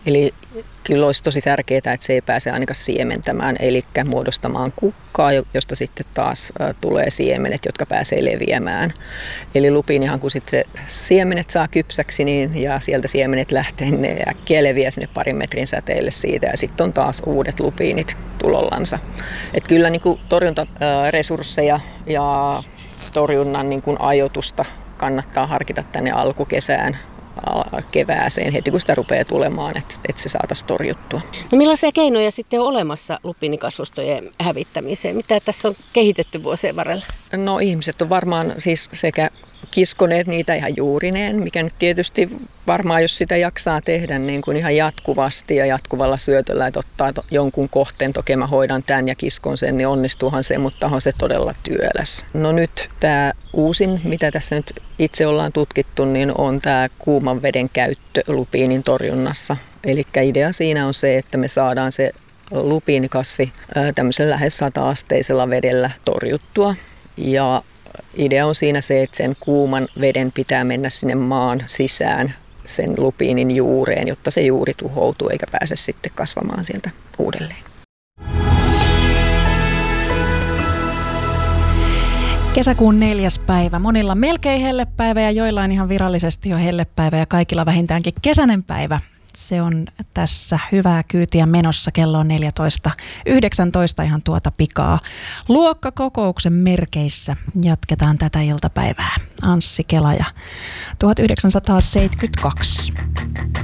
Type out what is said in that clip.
Eli kyllä olisi tosi tärkeää, että se ei pääse ainakaan siementämään, eli muodostamaan kukkaa, josta sitten taas tulee siemenet, jotka pääsee leviämään. Eli lupiinihan, kun sitten se siemenet saa kypsäksi ja sieltä siemenet lähtee, ne äkkiä leviää sinne 2 metrin säteelle siitä ja sitten on taas uudet lupiinit tulollansa. Että kyllä niin kuin torjuntaresursseja ja torjunnan niin kuin ajoitusta kannattaa harkita tänne alkukesään, kevääseen heti kun sitä rupeaa tulemaan, että se saataisiin torjuttua. No millaisia keinoja sitten on olemassa lupiinikasvustojen hävittämiseen? Mitä tässä on kehitetty vuosien varrella? No ihmiset on varmaan siis sekä kiskoneet niitä ihan juurineen, mikä nyt tietysti varmaan, jos sitä jaksaa tehdä niin kuin ihan jatkuvasti ja jatkuvalla syötöllä, että ottaa jonkun kohteen, toki mä hoidan tämän ja kiskon sen, niin onnistuuhan se, mutta on se todella työläs. No nyt tämä uusin, mitä tässä nyt itse ollaan tutkittu, niin on tämä kuuman veden käyttö lupiinin torjunnassa. Eli idea siinä on se, että me saadaan se lupiinikasvi tämmöisen lähes 100-asteisella vedellä torjuttua ja idea on siinä se, että sen kuuman veden pitää mennä sinne maan sisään sen lupiinin juureen, jotta se juuri tuhoutuu eikä pääse sitten kasvamaan sieltä uudelleen. Kesäkuun 4. päivä. Monilla melkein hellepäivä ja joillain ihan virallisesti jo hellepäivä ja kaikilla vähintäänkin kesäinen päivä. Se on tässä hyvää kyytiä menossa. Kello on 14.19 ihan tuota pikaa. Luokkakokouksen merkeissä jatketaan tätä iltapäivää. Anssi Kela ja 1972.